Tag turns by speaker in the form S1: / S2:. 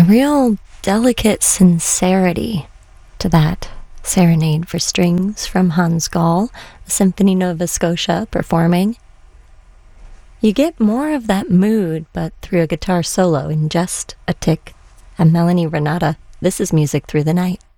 S1: real delicate sincerity to that Serenade for Strings from Hans Gall, the Symphony Nova Scotia performing. You get more of that mood, but through a guitar solo in just a tick. I'm Melanie Renata. This is Music Through the Night.